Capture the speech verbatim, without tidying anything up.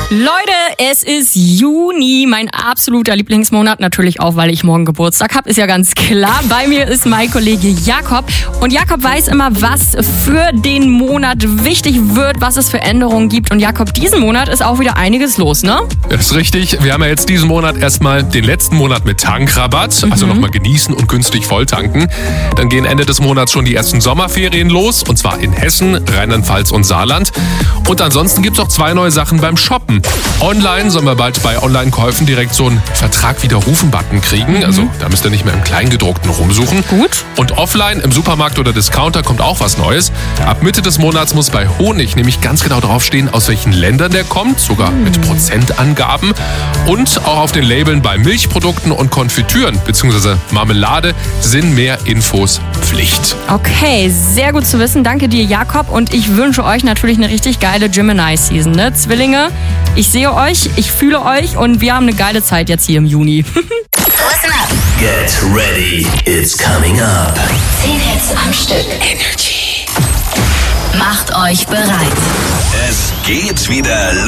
Leute, es ist Juni, mein absoluter Lieblingsmonat. Natürlich auch, weil ich morgen Geburtstag habe, ist ja ganz klar. Bei mir ist mein Kollege Jakob. Und Jakob weiß immer, was für den Monat wichtig wird, was es für Änderungen gibt. Und Jakob, diesen Monat ist auch wieder einiges los, ne? Das ist richtig. Wir haben ja jetzt diesen Monat erstmal den letzten Monat mit Tankrabatt. Also Mhm. nochmal genießen und günstig volltanken. Dann gehen Ende des Monats schon die ersten Sommerferien los. Und zwar in Hessen, Rheinland-Pfalz und Saarland. Und ansonsten gibt es auch zwei neue Sachen beim Shoppen. Online sollen wir bald bei Online-Käufen direkt so einen Vertrag-Widerrufen-Button kriegen. Also da müsst ihr nicht mehr im Kleingedruckten rumsuchen. Gut. Und offline im Supermarkt oder Discounter kommt auch was Neues. Ab Mitte des Monats muss bei Honig nämlich ganz genau draufstehen, aus welchen Ländern der kommt, sogar mit Prozentangaben. Und auch auf den Labeln bei Milchprodukten und Konfitüren bzw. Marmelade sind mehr Infos Pflicht. Okay, sehr gut zu wissen. Danke dir, Jakob. Und ich wünsche euch natürlich eine richtig geile Gemini-Season, ne? Zwillinge, ich sehe euch, ich fühle euch und wir haben eine geile Zeit jetzt hier im Juni. Listen up. Get ready, it's coming up. Zehn Hits am Stück. Energy. Macht euch bereit. Es geht wieder los.